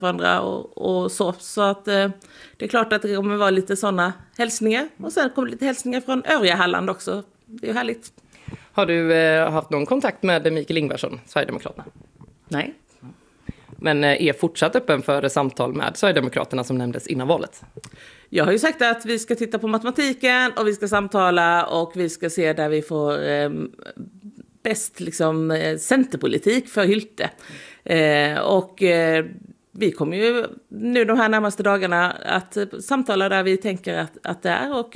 varandra och så att det är klart att det kommer vara lite sådana hälsningar. Och sen kommer lite hälsningar från övriga Halland också. Det är härligt. Har du haft någon kontakt med Mikael Ingvarsson, Sverigedemokraterna? Nej. Men är fortsatt öppen för samtal med Sverigedemokraterna som nämndes innan valet? Jag har ju sagt att vi ska titta på matematiken och vi ska samtala och vi ska se där vi får bäst liksom, centerpolitik för Hylte. Vi kommer ju nu de här närmaste dagarna att samtala där vi tänker att det är. Och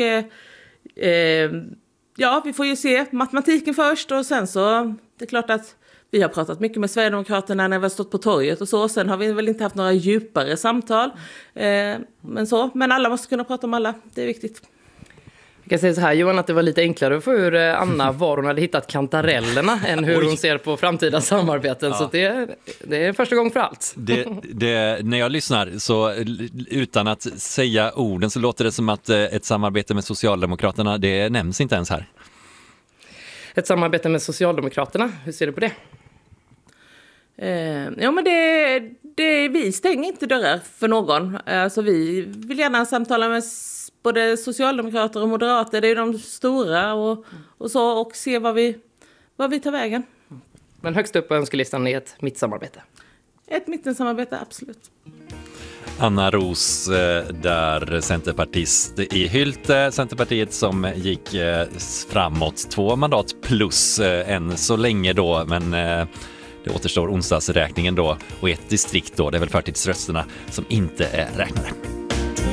vi får ju se matematiken först och sen så det är klart att vi har pratat mycket med Sverigedemokraterna när vi har stått på torget och så. Sen har vi väl inte haft några djupare samtal. Men alla måste kunna prata om alla. Det är viktigt. Jag kan säga så här, Johan, att det var lite enklare för hur Anna var hon hade hittat kantarellerna än hur hon ser på framtida samarbeten. Ja. Så det är första gången för allt. När jag lyssnar så utan att säga orden så låter det som att ett samarbete med Socialdemokraterna, det nämns inte ens här. Ett samarbete med Socialdemokraterna, hur ser du på det? Men vi stänger inte dörrar för någon. Alltså vi vill gärna samtala med både socialdemokrater och moderater. Det är de stora och så. Och se vad vi tar vägen. Men högst upp på önskelistan är ett mittsamarbete. Ett mittensamarbete, absolut. Anna Ros, där centerpartist i Hylte. Centerpartiet som gick framåt 2 mandat plus än så länge då. Men det återstår onsdagsräkningen då. Och ett distrikt då, det är väl förtidsrösterna som inte är räknade.